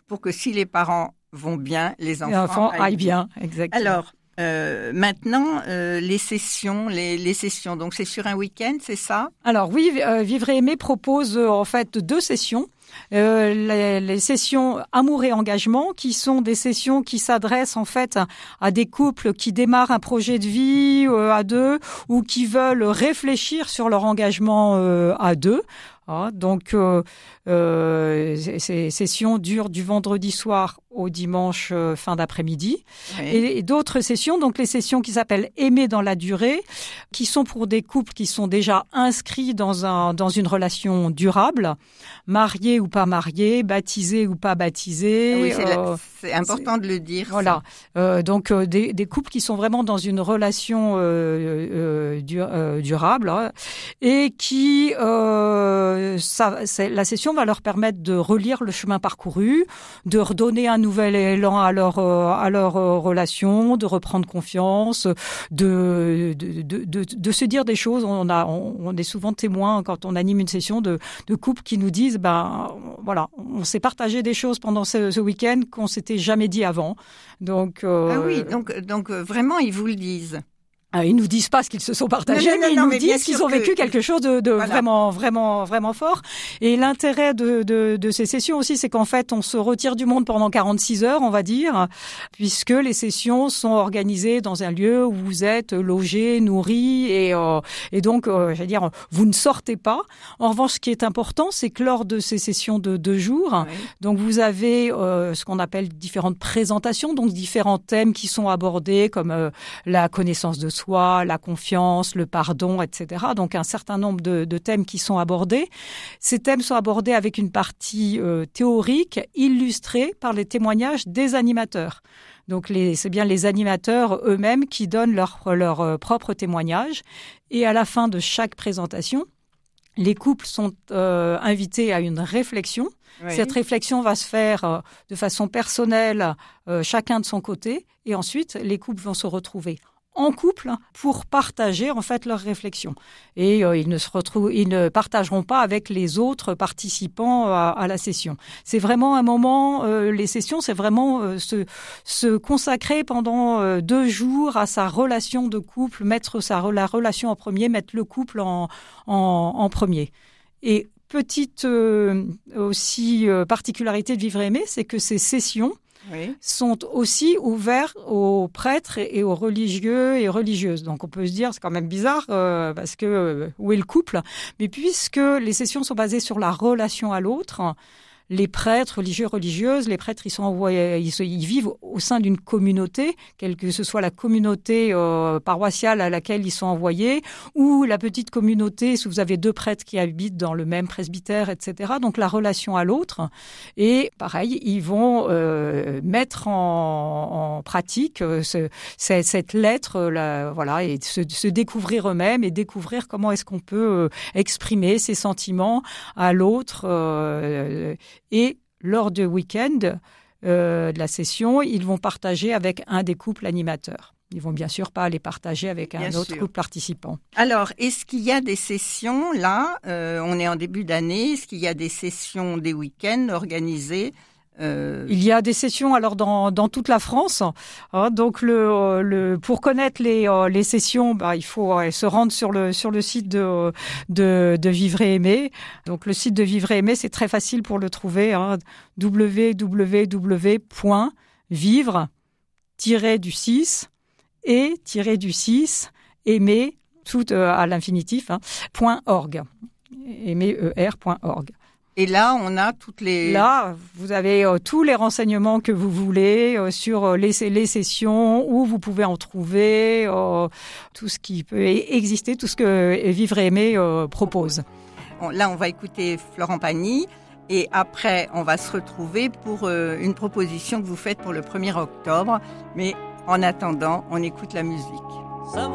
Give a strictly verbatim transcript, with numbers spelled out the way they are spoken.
pour que si les parents vont bien, les enfants, les enfants aillent, aillent bien. Exactement. Alors, euh, maintenant, euh, les sessions, les, les sessions, donc c'est sur un week-end, c'est ça? Alors oui, euh, Vivre et Aimer propose euh, en fait deux sessions. Euh, les, les sessions Amour et Engagement, qui sont des sessions qui s'adressent en fait à, à des couples qui démarrent un projet de vie euh, à deux ou qui veulent réfléchir sur leur engagement euh, à deux. Ah, donc, euh, euh, ces sessions durent du vendredi soir au dimanche euh, fin d'après-midi. Oui. Et, et d'autres sessions, donc les sessions qui s'appellent Aimer dans la durée, qui sont pour des couples qui sont déjà inscrits dans un dans une relation durable, mariés ou pas mariés, baptisés ou pas baptisés. Ah oui, c'est, euh, la, c'est important c'est, de le dire. Voilà. Euh, donc euh, des, des couples qui sont vraiment dans une relation euh, euh, du, euh, durable hein, et qui euh, Ça, c'est, la session va leur permettre de relire le chemin parcouru, de redonner un nouvel élan à leur à leur relation, de reprendre confiance, de de de de, de se dire des choses. On a on, on est souvent témoin quand on anime une session de de couples qui nous disent ben voilà, on s'est partagé des choses pendant ce, ce week-end qu'on s'était jamais dit avant. Donc euh, ah oui, donc donc vraiment ils vous le disent. Ils nous disent pas ce qu'ils se sont partagés, non, non, mais ils non, nous mais disent qu'ils ont vécu que... quelque chose de, de voilà. vraiment, vraiment, vraiment fort. Et l'intérêt de, de, de ces sessions aussi, c'est qu'en fait, on se retire du monde pendant quarante-six heures, on va dire, puisque les sessions sont organisées dans un lieu où vous êtes logé, nourri, et, euh, et donc, euh, je veux dire, vous ne sortez pas. En revanche, ce qui est important, c'est que lors de ces sessions de deux jours, oui. donc vous avez euh, ce qu'on appelle différentes présentations, donc différents thèmes qui sont abordés, comme euh, la connaissance de soi, la confiance, le pardon, et cetera. Donc un certain nombre de, de thèmes qui sont abordés. Ces thèmes sont abordés avec une partie euh, théorique illustrée par les témoignages des animateurs. Donc les, c'est bien les animateurs eux-mêmes qui donnent leur, leur euh, propre témoignage. Et à la fin de chaque présentation, les couples sont euh, invités à une réflexion. Oui. Cette réflexion va se faire euh, de façon personnelle, euh, chacun de son côté. Et ensuite, les couples vont se retrouver en couple pour partager en fait leurs réflexions. Et euh, ils ne se retrouvent, ils ne partageront pas avec les autres participants à, à la session. C'est vraiment un moment, euh, les sessions, c'est vraiment euh, se, se consacrer pendant euh, deux jours à sa relation de couple, mettre sa, la relation en premier, mettre le couple en, en, en premier. Et petite euh, aussi euh, particularité de Vivre et Aimer, c'est que ces sessions oui. sont aussi ouverts aux prêtres et aux religieux et religieuses. Donc on peut se dire, c'est quand même bizarre, euh, parce que euh, où est le couple ? Mais puisque les sessions sont basées sur la relation à l'autre, les prêtres, religieux, religieuses, les prêtres, ils sont envoyés, ils, ils vivent au sein d'une communauté, quelle que ce soit la communauté euh, paroissiale à laquelle ils sont envoyés, ou la petite communauté, si vous avez deux prêtres qui habitent dans le même presbytère, et cetera. Donc la relation à l'autre. Et pareil, ils vont euh, mettre en, en pratique euh, ce, cette, cette lettre, là, voilà, et se, se découvrir eux-mêmes et découvrir comment est-ce qu'on peut euh, exprimer ses sentiments à l'autre. Euh, Et lors du week-end euh, de la session, ils vont partager avec un des couples animateurs. Ils vont bien sûr pas les partager avec un bien autre sûr. couple participant. Alors, est-ce qu'il y a des sessions, là, euh, on est en début d'année, est-ce qu'il y a des sessions des week-ends organisées ? Euh... Il y a des sessions alors dans dans toute la France. Hein, donc le le pour connaître les les sessions, bah il faut ouais, se rendre sur le sur le site de de de Vivre et Aimer. Donc le site de Vivre et Aimer, c'est très facile pour le trouver. Hein, w w w point vivre tiret du six et tiret du six aimer tout euh, à l'infinitif hein, point org aimer er point org. Et là, on a toutes les... Là, vous avez euh, tous les renseignements que vous voulez euh, sur euh, les, les sessions, où vous pouvez en trouver, euh, tout ce qui peut exister, tout ce que Vivre et Aimer euh, propose. Bon, là, on va écouter Florent Pagny et après, on va se retrouver pour euh, une proposition que vous faites pour le premier octobre. Mais en attendant, on écoute la musique.